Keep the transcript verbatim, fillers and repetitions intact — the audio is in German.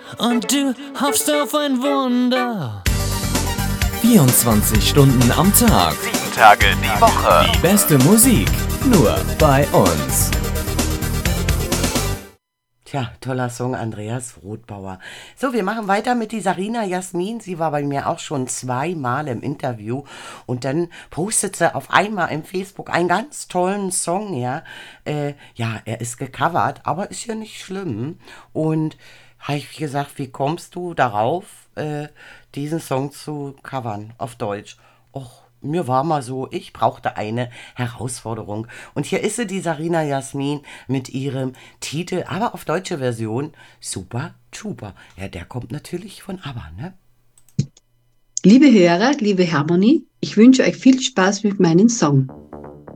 und du hoffst auf ein Wunder. vierundzwanzig Stunden am Tag, Sieben Tage die Woche. die beste Musik, nur bei uns. Tja, toller Song, Andreas Rothbauer. So, wir machen weiter mit die Sarina Jasmin. Sie war bei mir auch schon zweimal im Interview und dann postet sie auf einmal im Facebook einen ganz tollen Song, ja. Äh, ja, er ist gecovert, aber ist ja nicht schlimm. Und habe ich gesagt, wie kommst du darauf, äh, diesen Song zu covern auf Deutsch? Och, mir war mal so, ich brauchte eine Herausforderung. Und hier ist sie, die Sarina Jasmin, mit ihrem Titel, aber auf deutsche Version, Super Tuber. Ja, der kommt natürlich von ABBA, ne? Liebe Hörer, liebe Harmonie, ich wünsche euch viel Spaß mit meinem Song.